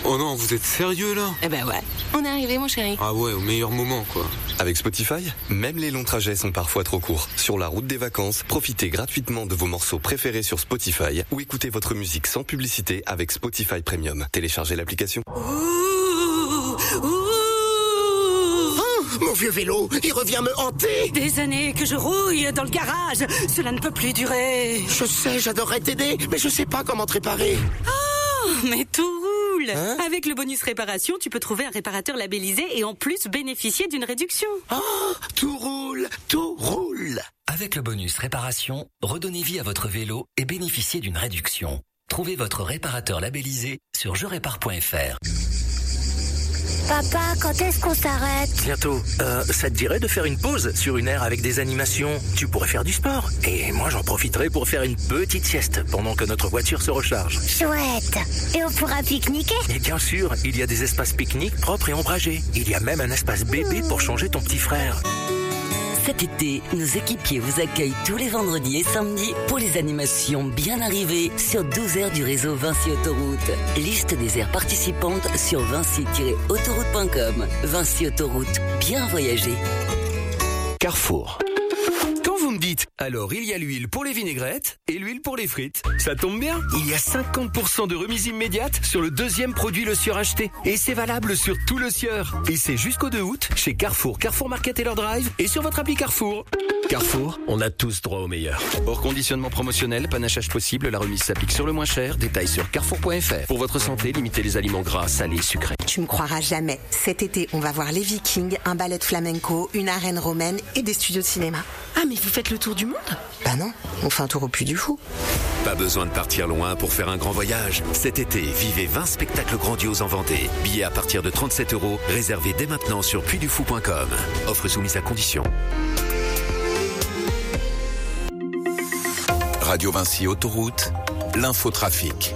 Oh non, vous êtes sérieux là? Eh ben ouais, on est arrivé mon chéri. Ah ouais, au meilleur moment quoi. Avec Spotify, même les longs trajets sont parfois trop courts. Sur la route des vacances, profitez gratuitement de vos morceaux préférés sur Spotify ou écoutez votre musique sans publicité avec Spotify Premium. Téléchargez l'application. Mon vieux vélo, il revient me hanter. Des années que je rouille dans le garage, cela ne peut plus durer. Je sais, j'adorerais t'aider, mais je sais pas comment te réparer. Oh, mais tout roule. Hein? Avec le bonus réparation, tu peux trouver un réparateur labellisé et en plus bénéficier d'une réduction. Oh, tout roule, tout roule. Avec le bonus réparation, redonnez vie à votre vélo et bénéficiez d'une réduction. Trouvez votre réparateur labellisé sur jerépare.fr. Papa, quand est-ce qu'on s'arrête? Bientôt. Ça te dirait de faire une pause sur une aire avec des animations? Tu pourrais faire du sport. Et moi, j'en profiterai pour faire une petite sieste pendant que notre voiture se recharge. Chouette. Et on pourra pique-niquer? Et bien sûr, il y a des espaces pique-nique propres et ombragés. Il y a même un espace bébé pour changer ton petit frère. Cet été, nos équipiers vous accueillent tous les vendredis et samedis pour les animations bien arrivées sur 12 aires du réseau Vinci Autoroute. Liste des aires participantes sur vinci-autoroute.com. Vinci Autoroute, bien voyager. Carrefour. Quand vous me dites, alors il y a l'huile pour les vinaigrettes et l'huile pour les frites. Ça tombe bien, il y a 50% de remise immédiate sur le deuxième produit Le Sieur acheté. Et c'est valable sur tout Le Sieur. Et c'est jusqu'au 2 août chez Carrefour, Carrefour Market et leur drive et sur votre appli Carrefour. Carrefour, on a tous droit au meilleur. Hors conditionnement promotionnel, panachage possible, la remise s'applique sur le moins cher. Détails sur carrefour.fr. Pour votre santé, limitez les aliments gras, salés, sucrés. Tu me croiras jamais. Cet été, on va voir les Vikings, un ballet de flamenco, une arène romaine et des studios de cinéma. Ah, mais vous faites le tour du monde? Bah non, on fait un tour au Puy du Fou. Pas besoin de partir loin pour faire un grand voyage. Cet été, vivez 20 spectacles grandioses en Vendée. Billets à partir de 37 €, réservés dès maintenant sur puydufou.com. Offre soumise à condition. Radio Vinci Autoroute, l'infotrafic.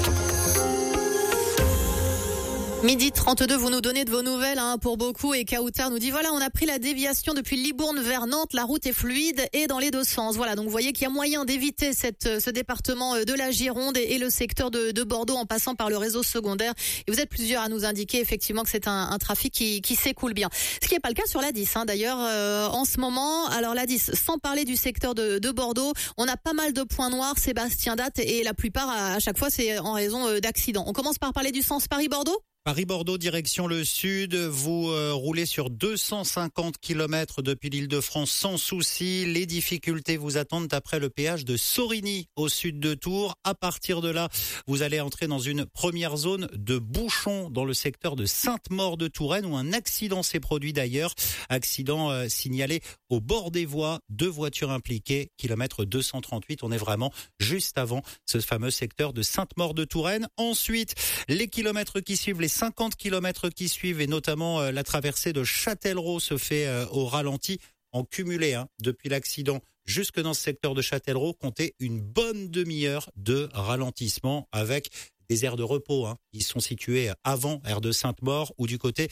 12h32, vous nous donnez de vos nouvelles pour beaucoup et Kautar nous dit voilà, on a pris la déviation depuis Libourne vers Nantes, la route est fluide et dans les deux sens. Voilà, donc vous voyez qu'il y a moyen d'éviter ce département de la Gironde et le secteur de Bordeaux en passant par le réseau secondaire. Et vous êtes plusieurs à nous indiquer effectivement que c'est un trafic qui s'écoule bien. Ce qui n'est pas le cas sur la 10 d'ailleurs en ce moment. Alors la 10, sans parler du secteur de Bordeaux, on a pas mal de points noirs, Sébastien date et la plupart à chaque fois c'est en raison d'accidents. On commence par parler du sens Paris-Bordeaux. Paris-Bordeaux, direction le sud, vous roulez sur 250 km depuis l'Île-de-France sans souci. Les difficultés vous attendent après le péage de Sorigny au sud de Tours. À partir de là, vous allez entrer dans une première zone de bouchons dans le secteur de Sainte-Maure-de-Touraine où un accident s'est produit d'ailleurs. Accident signalé au bord des voies, 2 voitures impliquées, kilomètre 238. On est vraiment juste avant ce fameux secteur de Sainte-Maure-de-Touraine. Ensuite, les kilomètres qui suivent, les 50 km qui suivent et notamment la traversée de Châtellerault se fait au ralenti en cumulé depuis l'accident jusque dans ce secteur de Châtellerault. Comptez une bonne demi-heure de ralentissement avec des aires de repos. Ils sont situés avant aire de Sainte-Maure ou du côté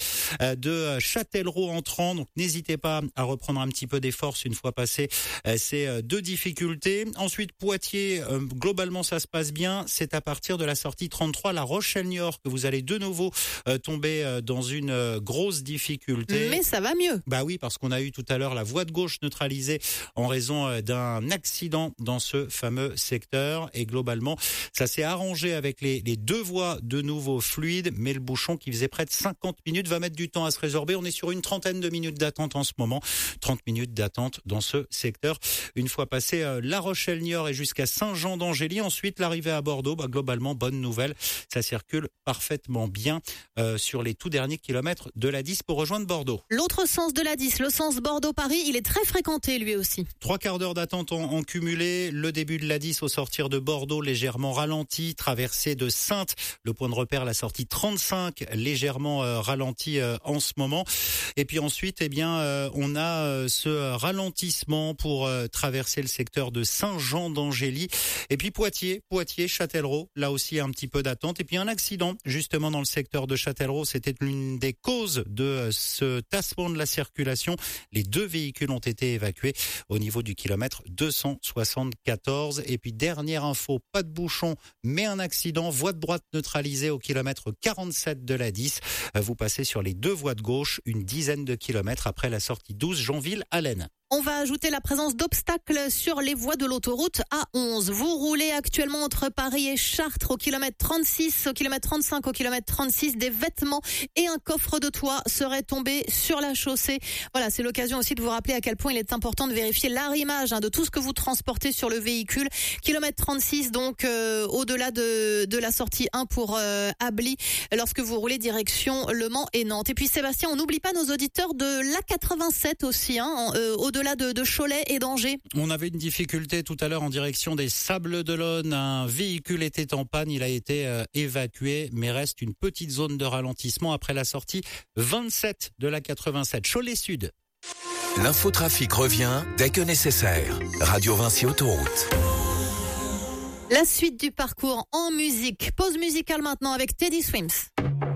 de Châtellerault entrant. Donc n'hésitez pas à reprendre un petit peu des forces une fois passé ces 2 difficultés. Ensuite Poitiers, globalement ça se passe bien. C'est à partir de la sortie 33 La Rochelle-Niort que vous allez de nouveau tomber dans une grosse difficulté. Mais ça va mieux. Bah oui, parce qu'on a eu tout à l'heure la voie de gauche neutralisée en raison d'un accident dans ce fameux secteur. Et globalement, ça s'est arrangé avec les 2 voies de nouveau fluides, mais le bouchon qui faisait près de 50 minutes va mettre du temps à se résorber. On est sur une trentaine de minutes d'attente en ce moment. 30 minutes d'attente dans ce secteur. Une fois passé La Rochelle-Niort et jusqu'à Saint-Jean-d'Angély. Ensuite, l'arrivée à Bordeaux, globalement, bonne nouvelle. Ça circule parfaitement bien sur les tout derniers kilomètres de la 10 pour rejoindre Bordeaux. L'autre sens de la 10, le sens Bordeaux-Paris, il est très fréquenté lui aussi. 3 quarts d'heure d'attente en cumulé. Le début de la 10 au sortir de Bordeaux, légèrement ralenti. Traversée de Sainte, le point de repère, la sortie 35, légèrement ralenti en ce moment. Et puis ensuite, on a ce ralentissement pour traverser le secteur de Saint-Jean-d'Angély. Et puis Poitiers, Châtellerault, là aussi un petit peu d'attente. Et puis un accident justement dans le secteur de Châtellerault. C'était l'une des causes de ce tassement de la circulation. Les 2 véhicules ont été évacués au niveau du kilomètre 274. Et puis dernière info, pas de bouchon, mais un accident. voie de droite neutralisée au kilomètre 47 de la 10. Vous passez sur les 2 voies de gauche, une dizaine de kilomètres après la sortie 12 Jonville-Allen. On va ajouter la présence d'obstacles sur les voies de l'autoroute A11. Vous roulez actuellement entre Paris et Chartres au kilomètre 36, au kilomètre 35, au kilomètre 36. Des vêtements et un coffre de toit seraient tombés sur la chaussée. Voilà, c'est l'occasion aussi de vous rappeler à quel point il est important de vérifier l'arrimage de tout ce que vous transportez sur le véhicule. Kilomètre 36, donc au-delà de la sortie 1 pour Ably, lorsque vous roulez direction Le Mans et Nantes. Et puis Sébastien, on n'oublie pas nos auditeurs de l'A87 aussi, au-delà de Cholet et d'Angers. On avait une difficulté tout à l'heure en direction des Sables-d'Olonne. Un véhicule était en panne, il a été évacué, mais reste une petite zone de ralentissement après la sortie 27 de l'A87. Cholet Sud. L'infotrafic revient dès que nécessaire. Radio Vinci Autoroute. La suite du parcours en musique. Pause musicale maintenant avec Teddy Swims.